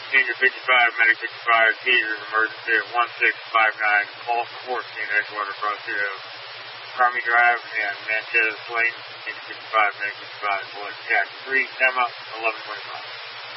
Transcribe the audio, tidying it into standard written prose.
Senior 55, Medic 55, Gators emergency at 1659, call for St. Edgewater across the Army Drive and Manchester Lane, Senior 55, Medic 55, Bullet Jack 3, Emma, 1125.